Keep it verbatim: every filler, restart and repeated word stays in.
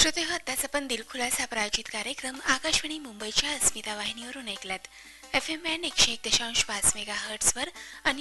श्रोते हो, आत्ताच आपण दिलखुलास हा प्रायोजित कार्यक्रम आकाशवाणी मुंबईच्या अस्मिता वाहिनीवरून ऐकलात. एफ एम बँड एकशे एक दशांश पाच मेगा हर्ट्सवर आणि